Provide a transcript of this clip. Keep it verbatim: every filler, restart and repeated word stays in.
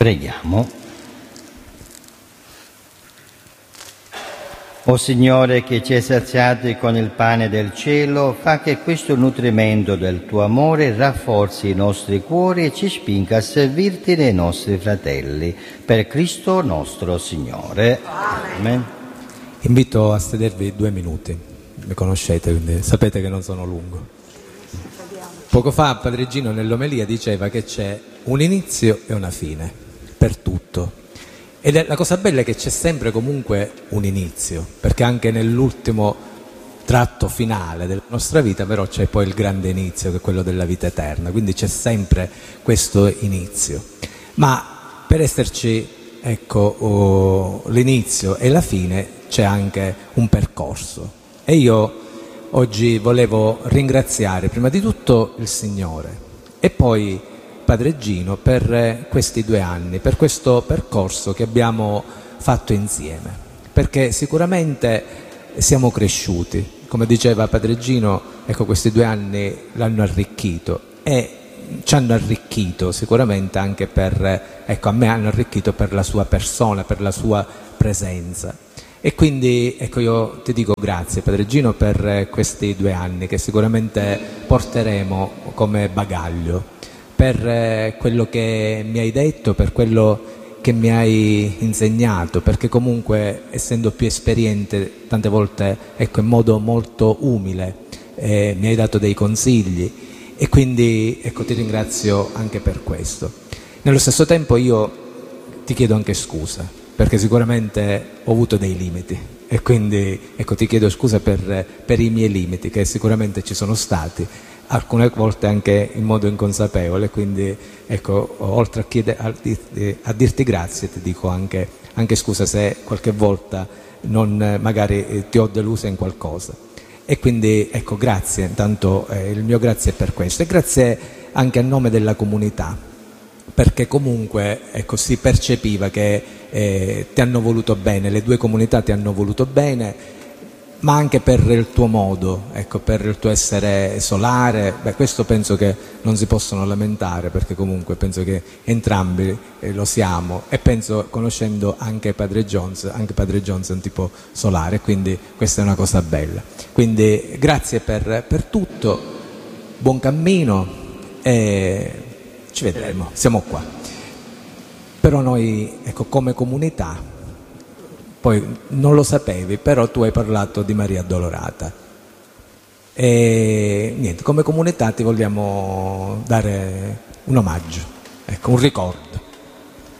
Preghiamo. O Signore, che ci hai saziati con il pane del cielo, fa che questo nutrimento del tuo amore rafforzi i nostri cuori e ci spinga a servirti nei nostri fratelli. Per Cristo nostro Signore. Amen. Amen. Invito a sedervi due minuti. Mi conoscete, quindi sapete che non sono lungo. Poco fa Padre Gino nell'omelia diceva che c'è un inizio e una fine per tutto. Ed è, la cosa bella è che c'è sempre comunque un inizio, perché anche nell'ultimo tratto finale della nostra vita però c'è poi il grande inizio, che è quello della vita eterna, quindi c'è sempre questo inizio. Ma per esserci, ecco, oh, l'inizio e la fine c'è anche un percorso. E io oggi volevo ringraziare prima di tutto il Signore e poi Padre Gino per questi due anni, per questo percorso che abbiamo fatto insieme, perché sicuramente siamo cresciuti, come diceva Padre Gino, ecco, questi due anni l'hanno arricchito e ci hanno arricchito sicuramente anche per, ecco, a me hanno arricchito per la sua persona, per la sua presenza. E quindi, ecco, io ti dico grazie Padre Gino per questi due anni che sicuramente porteremo come bagaglio, per quello che mi hai detto, per quello che mi hai insegnato, perché comunque essendo più esperiente tante volte, ecco, in modo molto umile eh, mi hai dato dei consigli e quindi, ecco, ti ringrazio anche per questo. Nello stesso tempo io ti chiedo anche scusa, perché sicuramente ho avuto dei limiti e quindi, ecco, ti chiedo scusa per, per i miei limiti che sicuramente ci sono stati, alcune volte anche in modo inconsapevole, quindi, ecco, oltre a, chiede, a, dirti, a dirti grazie ti dico anche, anche scusa se qualche volta non, magari ti ho delusa in qualcosa. E quindi, ecco, grazie, intanto eh, il mio grazie è per questo e grazie anche a nome della comunità, perché comunque, ecco, si percepiva che eh, ti hanno voluto bene, le due comunità ti hanno voluto bene, ma anche per il tuo modo, ecco, per il tuo essere solare. Beh, questo penso che non si possono lamentare, perché comunque penso che entrambi eh, lo siamo, e penso, conoscendo anche Padre Jones, anche Padre Jones è un tipo solare, quindi questa è una cosa bella. Quindi grazie per, per tutto, buon cammino e ci vedremo, siamo qua. Però noi, ecco, come comunità, poi non lo sapevi, però tu hai parlato di Maria Addolorata e niente, come comunità ti vogliamo dare un omaggio, ecco, un ricordo.